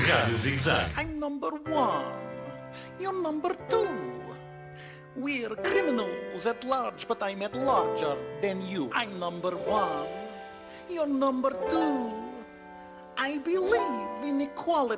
Rádio Zig Zag. I'm number one. You're number two. We're criminals at large, but I'm at larger than you. I'm number one. You're number two. I believe in equality.